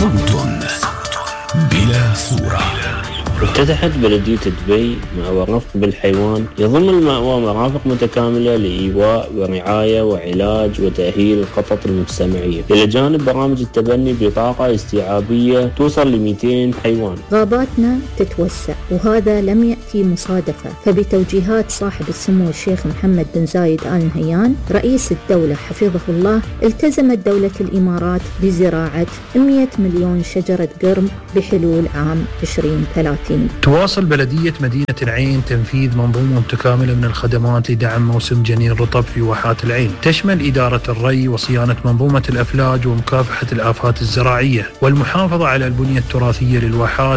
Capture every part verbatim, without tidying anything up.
صوت بلا صورة. افتتحت بلدية دبي مأوى رفق بالحيوان يضم المأوى مرافق متكاملة لإيواء ورعاية وعلاج وتأهيل القطط المجتمعية، إلى جانب برامج التبني بطاقة استيعابية توصل ل مئتين حيوان. غاباتنا تتوسع وهذا لم يأتي مصادفة، فبتوجيهات صاحب السمو الشيخ محمد بن زايد آل نهيان رئيس الدولة حفظه الله، التزمت دولة الإمارات بزراعة مئة مليون شجرة قرم بحلول عام عشرين ثلاثين. تواصل بلدية مدينة العين تنفيذ منظومة متكاملة من الخدمات لدعم موسم جنين الرطب في واحات العين، تشمل إدارة الري وصيانة منظومة الأفلاج ومكافحة الآفات الزراعية والمحافظة على البنية التراثية للواحات.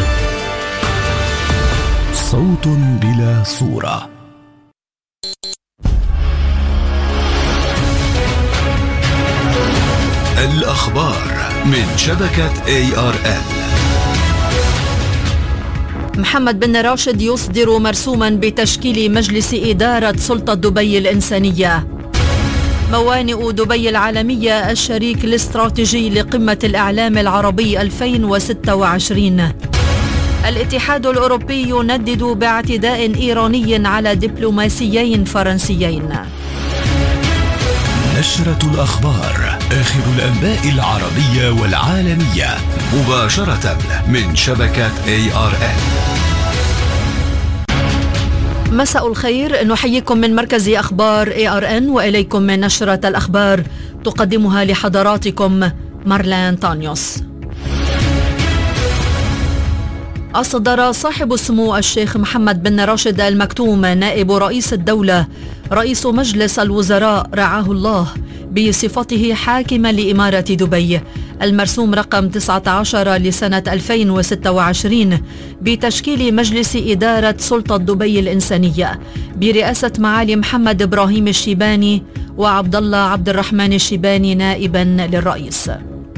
صوت بلا صورة. الأخبار من شبكة إيه آر إل. محمد بن راشد يصدر مرسوما بتشكيل مجلس إدارة سلطة دبي الإنسانية. موانئ دبي العالمية الشريك الاستراتيجي لقمة الإعلام العربي ألفين وستة وعشرين. الاتحاد الأوروبي يندد باعتداء إيراني على دبلوماسيين فرنسيين. نشرة الأخبار، آخر الأنباء العربية والعالمية مباشرة من شبكة إيه آر إل. مساء الخير، نحييكم من مركز أخبار إيه آر إن وإليكم من نشرة الأخبار تقدمها لحضراتكم مارلين تانيوس. أصدر صاحب السمو الشيخ محمد بن راشد آل مكتوم نائب رئيس الدولة رئيس مجلس الوزراء رعاه الله بصفته حاكما لإمارة دبي المرسوم رقم تسعة عشر لسنة ألفين وستة وعشرين بتشكيل مجلس إدارة سلطة دبي الإنسانية برئاسة معالي محمد إبراهيم الشيباني وعبد الله عبد الرحمن الشيباني نائبا للرئيس.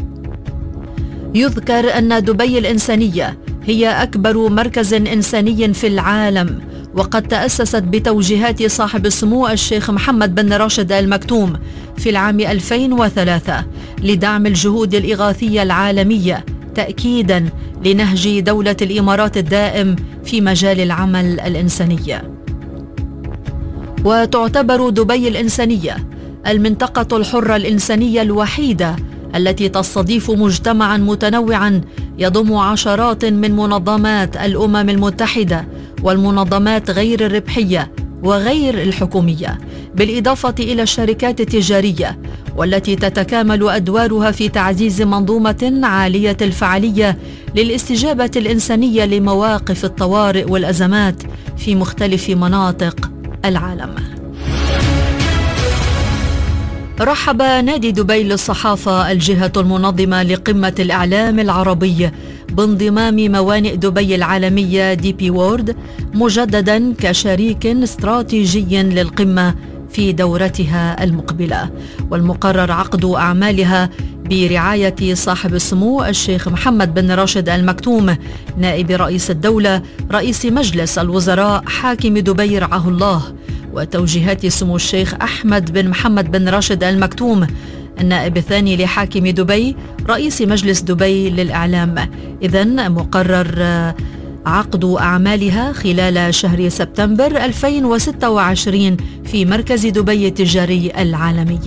يذكر أن دبي الإنسانية هي أكبر مركز إنساني في العالم، وقد تأسست بتوجيهات صاحب السمو الشيخ محمد بن راشد آل مكتوم في العام ألفين وثلاثة لدعم الجهود الإغاثية العالمية تأكيدا لنهج دولة الإمارات الدائم في مجال العمل الإنساني. وتعتبر دبي الإنسانية المنطقة الحرة الإنسانية الوحيدة التي تستضيف مجتمعا متنوعا يضم عشرات من منظمات الأمم المتحدة والمنظمات غير الربحية وغير الحكومية، بالإضافة إلى الشركات التجارية، والتي تتكامل أدوارها في تعزيز منظومة عالية الفعالية للاستجابة الإنسانية لمواقف الطوارئ والأزمات في مختلف مناطق العالم. رحب نادي دبي للصحافة الجهة المنظمة لقمة الإعلام العربي بانضمام موانئ دبي العالمية دي بي وورد مجددا كشريك استراتيجي للقمة في دورتها المقبلة، والمقرر عقد أعمالها برعاية صاحب السمو الشيخ محمد بن راشد آل مكتوم نائب رئيس الدولة رئيس مجلس الوزراء حاكم دبي رعاه الله، وتوجيهات سمو الشيخ أحمد بن محمد بن راشد آل مكتوم النائب الثاني لحاكم دبي رئيس مجلس دبي للإعلام. إذن مقرر عقد أعمالها خلال شهر سبتمبر ألفين وستة وعشرين في مركز دبي التجاري العالمي.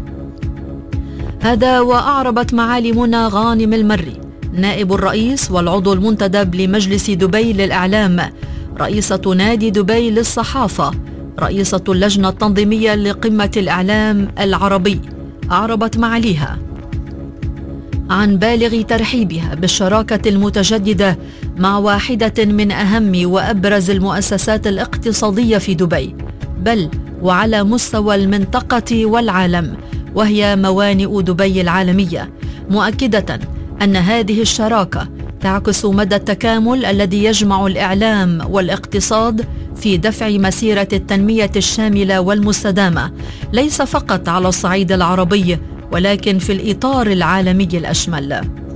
هذا وأعربت معالي منى غانم المري نائب الرئيس والعضو المنتدب لمجلس دبي للإعلام رئيسة نادي دبي للصحافة رئيسة اللجنة التنظيمية لقمة الإعلام العربي، أعربت معاليها عن بالغ ترحيبها بالشراكة المتجددة مع واحدة من أهم وأبرز المؤسسات الاقتصادية في دبي بل وعلى مستوى المنطقة والعالم، وهي موانئ دبي العالمية، مؤكدة أن هذه الشراكة تعكس مدى التكامل الذي يجمع الإعلام والاقتصاد في دفع مسيرة التنمية الشاملة والمستدامة ليس فقط على الصعيد العربي ولكن في الإطار العالمي الأشمل.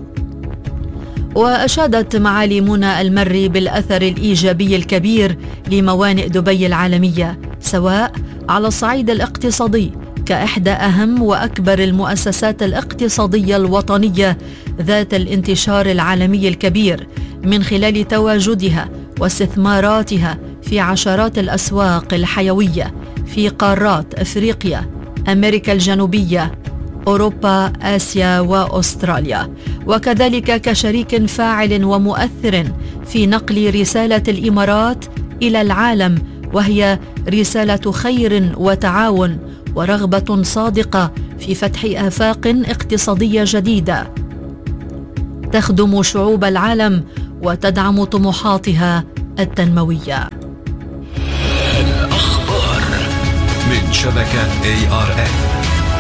وأشادت معالي منى المري بالأثر الإيجابي الكبير لموانئ دبي العالمية سواء على الصعيد الاقتصادي كإحدى أهم وأكبر المؤسسات الاقتصادية الوطنية ذات الانتشار العالمي الكبير من خلال تواجدها واستثماراتها في عشرات الأسواق الحيوية في قارات أفريقيا، أمريكا الجنوبية، أوروبا، آسيا وأستراليا، وكذلك كشريك فاعل ومؤثر في نقل رسالة الإمارات إلى العالم، وهي رسالة خير وتعاون ورغبة صادقة في فتح آفاق اقتصادية جديدة تخدم شعوب العالم وتدعم طموحاتها التنموية. الأخبار من شبكة إيه آر إن.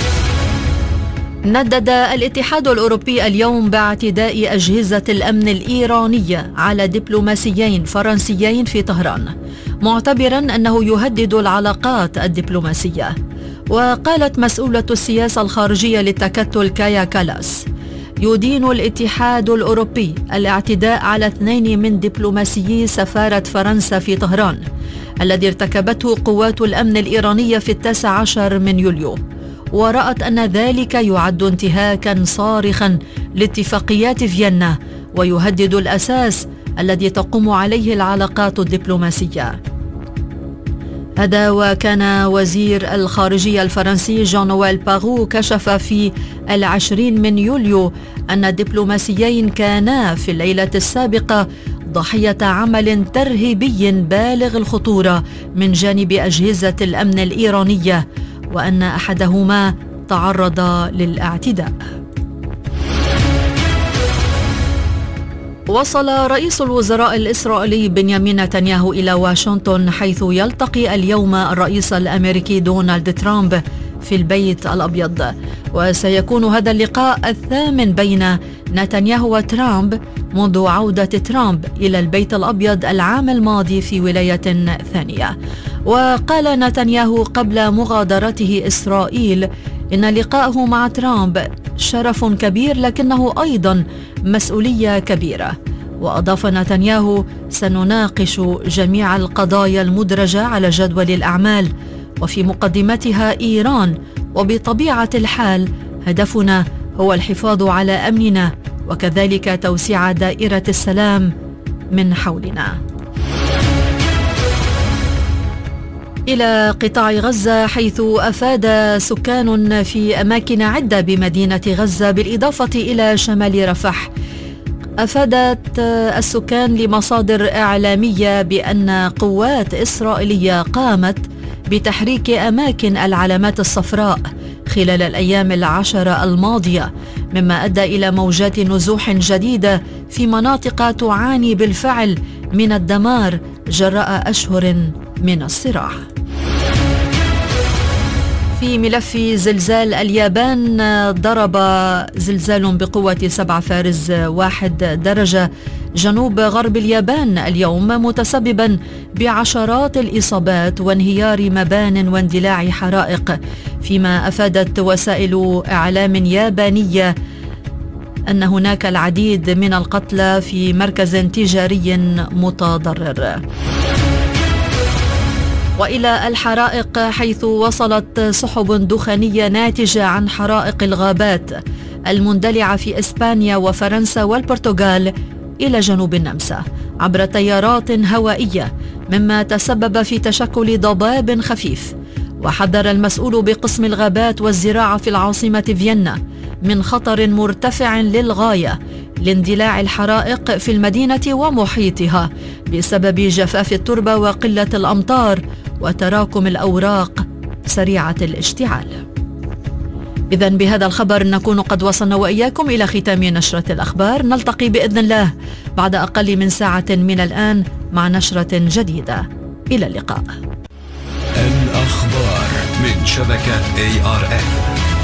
ندد الاتحاد الأوروبي اليوم باعتداء أجهزة الأمن الإيرانية على دبلوماسيين فرنسيين في طهران، معتبرا أنه يهدد العلاقات الدبلوماسية. وقالت مسؤولة السياسة الخارجية للتكتل كايا كالاس: يدين الاتحاد الأوروبي الاعتداء على اثنين من دبلوماسيي سفارة فرنسا في طهران الذي ارتكبته قوات الأمن الإيرانية في التاسع عشر من يوليو، ورأت أن ذلك يعد انتهاكا صارخا لاتفاقيات فيينا ويهدد الأساس الذي تقوم عليه العلاقات الدبلوماسية. هذا وكان وزير الخارجية الفرنسي جان نويل باغو كشف في العشرين من يوليو أن الدبلوماسيين كانا في الليلة السابقة ضحية عمل ترهيبي بالغ الخطورة من جانب أجهزة الأمن الإيرانية، وأن أحدهما تعرض للاعتداء. وصل رئيس الوزراء الإسرائيلي بنيامين نتنياهو إلى واشنطن، حيث يلتقي اليوم الرئيس الأمريكي دونالد ترامب في البيت الأبيض، وسيكون هذا اللقاء الثامن بين نتنياهو وترامب منذ عودة ترامب إلى البيت الأبيض العام الماضي في ولاية ثانية. وقال نتنياهو قبل مغادرته إسرائيل إن لقاءه مع ترامب شرف كبير لكنه أيضا مسؤولية كبيرة. وأضاف نتنياهو: سنناقش جميع القضايا المدرجة على جدول الأعمال وفي مقدمتها إيران، وبطبيعة الحال هدفنا هو الحفاظ على أمننا وكذلك توسيع دائرة السلام من حولنا. إلى قطاع غزة، حيث أفاد سكان في أماكن عدة بمدينة غزة بالإضافة إلى شمال رفح. أفادت السكان لمصادر إعلامية بأن قوات إسرائيلية قامت بتحريك أماكن العلامات الصفراء خلال الأيام العشرة الماضية، مما أدى إلى موجات نزوح جديدة في مناطق تعاني بالفعل من الدمار جراء أشهر من الصراع. في ملف زلزال اليابان، ضرب زلزال بقوة سبعة فارز واحد درجة جنوب غرب اليابان اليوم، متسببا بعشرات الإصابات وانهيار مبان واندلاع حرائق، فيما أفادت وسائل إعلام يابانية أن هناك العديد من القتلى في مركز تجاري متضرر. وإلى الحرائق، حيث وصلت سحب دخانية ناتجة عن حرائق الغابات المندلعة في إسبانيا وفرنسا والبرتغال إلى جنوب النمسا عبر تيارات هوائية، مما تسبب في تشكل ضباب خفيف. وحذر المسؤول بقسم الغابات والزراعة في العاصمة فيينا من خطر مرتفع للغاية لاندلاع الحرائق في المدينة ومحيطها بسبب جفاف التربة وقلة الأمطار وتراكم الأوراق سريعة الاشتعال. إذن بهذا الخبر نكون قد وصلنا وإياكم إلى ختام نشرة الأخبار. نلتقي بإذن الله بعد أقل من ساعة من الآن مع نشرة جديدة. إلى اللقاء. الأخبار من شبكة إيه آر إن.